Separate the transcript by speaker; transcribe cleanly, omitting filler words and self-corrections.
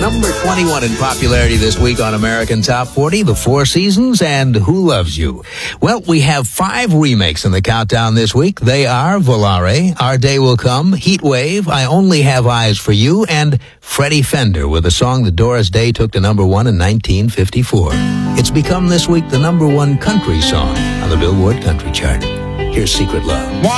Speaker 1: Number 21 in popularity this week on American Top 40, The Four Seasons, and Who Loves You. Well, we have 5 remakes in the countdown this week. They are Volare, Our Day Will Come, Heat Wave, I Only Have Eyes for You, and Freddie Fender with a song that Doris Day took to number 1 in 1954. It's become this week the number 1 country song on the Billboard Country Chart. Here's Secret Love.